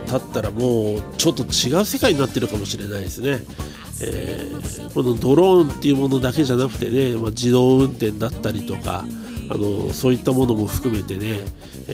経ったらもうちょっと違う世界になってるかもしれないですね。このドローンっていうものだけじゃなくてね、自動運転だったりとかそういったものも含めてね、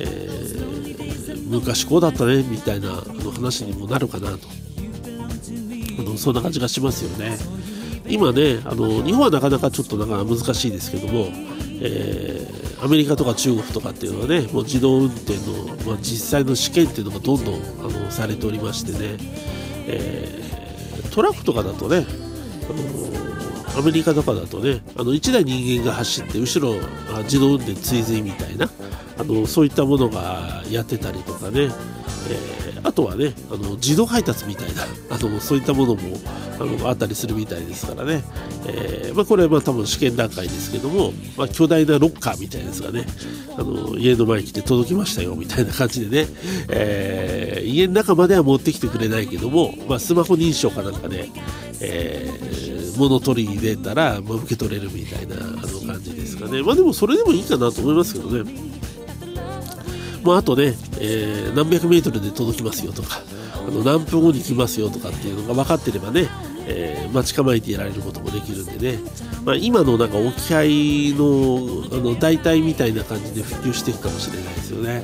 昔こうだったねみたいな話にもなるかなと、そんな感じがしますよね。今ね日本はなかなかちょっと難しいですけども、アメリカとか中国とかっていうのはねもう自動運転の、実際の試験っていうのがどんどんされておりましてね、トラックとかだとねアメリカとかだとね1台人間が走って後ろ自動運転追随みたいなそういったものがやってたりとかね、あとはね自動配達みたいなそういったものもあったりするみたいですからね、これは多分試験段階ですけども、巨大なロッカーみたいなやつがね家の前に来て届きましたよみたいな感じでね、家の中までは持ってきてくれないけども、スマホ認証かなんかで、物取りに出たら、受け取れるみたいな感じですかね。でもそれでもいいかなと思いますけどね。あとね、何百メートルで届きますよとか何分後に来ますよとかっていうのが分かってればね、待ち構えていられることもできるんでね、今の置き配の代替みたいな感じで普及していくかもしれないですよね。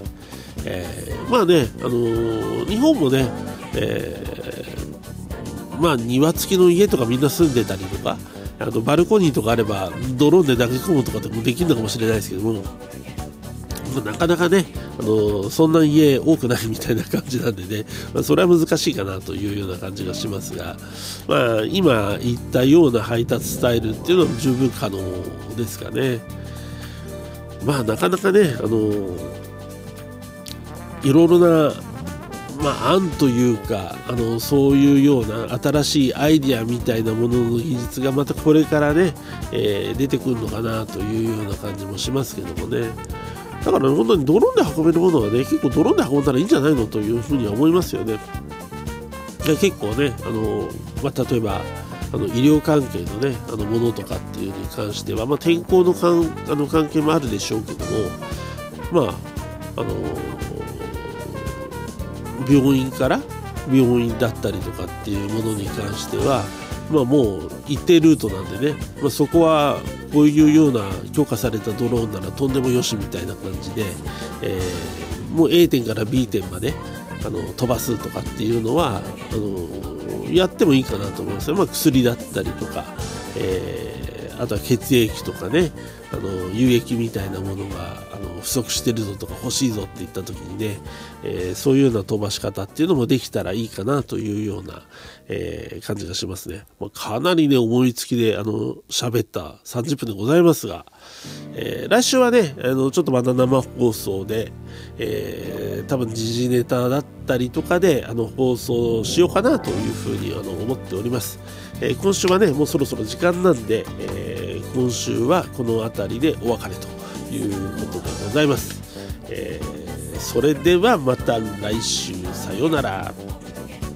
日本もね、庭付きの家とかみんな住んでたりとかバルコニーとかあればドローンで投げ込むとかでもできるのかもしれないですけども、なかなかねそんな家多くないみたいな感じなんでね、それは難しいかなというような感じがしますが、今言ったような配達スタイルっていうのは十分可能ですかね。なかなかねいろいろな案というかそういうような新しいアイディアみたいなものの技術がまたこれからね、出てくるのかなというような感じもしますけどもね。だから本当にドローンで運べるものはね結構ドローンで運んだらいいんじゃないのというふうには思いますよね。結構ね例えば医療関係のねものとかっていうのに関しては、天候の関係もあるでしょうけども、病院から病院だったりとかっていうものに関してはもう一定ルートなんでね、そこはこういうような許可されたドローンならとんでもよしみたいな感じで、もう A 点から B 点まで飛ばすとかっていうのはやってもいいかなと思いますね。薬だったりとか、あとは血液とかね有液みたいなものが不足してるぞとか欲しいぞって言った時にね、そういうような飛ばし方っていうのもできたらいいかなというような、感じがしますね。かなりね思いつきで喋った30分でございますが、来週はねちょっとまた生放送で、多分時事ネタだったりとかで放送しようかなというふうに思っております。今週はねもうそろそろ時間なんで、今週はこの辺りでお別れということでございます。それではまた来週、さようなら。